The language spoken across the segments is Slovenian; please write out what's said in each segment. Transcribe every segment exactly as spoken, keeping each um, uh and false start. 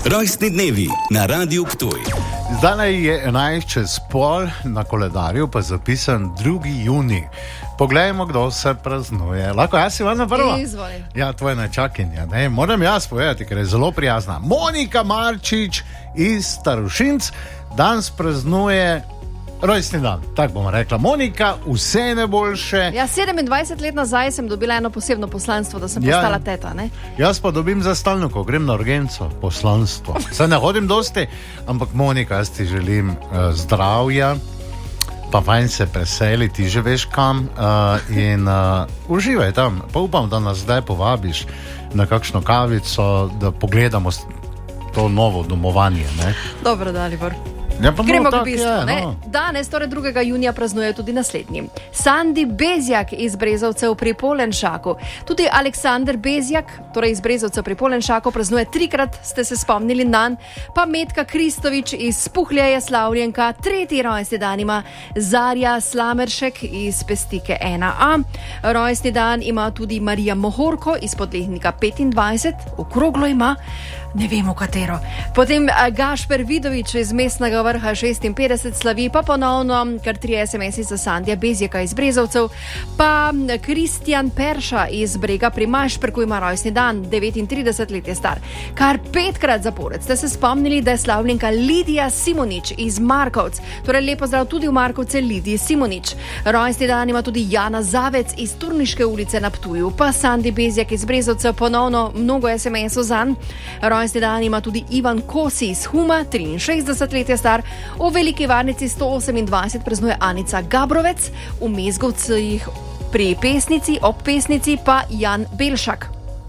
Rojstni dnevi na Radiu Ptuj. Zdaj je enajst čez pol, na koledarju pa zapisan drugi junij. Poglejmo, kdo se praznuje. Lahko jaz si vam prva? Izvoli. Ja, tvoja nečakinja. Ne? Moram jaz povedati, ker je zelo prijazna. Monika Marčič iz Starošinc danes praznuje rojstni dan. Tako bomo rekla. Monika, vse najboljše. Ja, sedemindvajset let nazaj sem dobila eno posebno poslanstvo, da sem Ja. postala teta, ne? Jaz pa dobim za stalno, ko grem na urgenco, poslanstvo. Saj ne hodim dosti, ampak Monika, jaz ti želim uh, zdravja, pa fajn se preseli, ti že veš kam uh, in uh, uživaj tam. Pa upam, da nas zdaj povabiš na kakšno kavico, da pogledamo to novo domovanje. Ne? Dobro, Dalibor. Ja, pa Gremo no, k tak bistvu. je, Ne? no. Danes, torej drugega junija, praznuje tudi naslednji. Sandi Bezjak iz Brezovcev pri Polenšaku. Tudi Aleksander Bezjak, torej iz Brezovcev pri Polenšaku, praznuje trikrat, ste se spomnili nanj. Pa Metka Kristovič iz Spuhljeje Slavljenka, tretji rojstni dan ima Zarja Slameršek iz Pestike ena a. Rojstni dan ima tudi Marija Mohorko iz Podlehnika petindvajset, okroglo ima, ne vemo katero. Potem eh, Gašper Vidovič iz Mestnega vrha šestinpetdeset slavi, pa ponovno kar tri es em esi za Sandija Bezjaka iz Brezovcev, pa Kristjan Perša iz Brega pri Mašperku ima rojstni dan, devetintrideset let je star. Kar petkrat zapored ste se spomnili, da je slavljenka Lidija Simonič iz Markovc. Torej lepo zdrav tudi v Markovce Lidiji Simonič. Rojstni dan ima tudi Jana Zavec iz Turniške ulice na Ptuju, pa Sandi Bezjak iz Brezovcev, ponovno mnogo es em esov zanj. Rojstni dan ima tudi Ivan Kosi iz Huma, triinšestdeset let je star. V Veliki Varnici sto osemindvajset praznuje Anica Gabrovec, v Mezgovcih pri pesnici, ob pesnici pa Jan Belšak.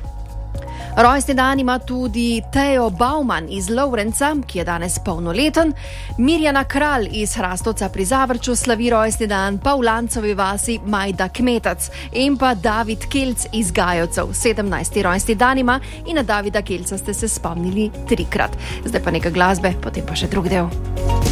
Rojstni dan ima tudi Teo Bauman iz Lovrenca, ki je danes polnoleten. Mirjana Kralj iz Hrastovca pri Zavrču slavi rojstni dan, pa v Lancovi vasi Majda Kmetac in pa David Kelc iz Gajovcev. sedemnajsti rojstni dan ima in na Davida Kelca ste se spomnili trikrat. Zdaj pa nekaj glasbe, potem pa še drug del.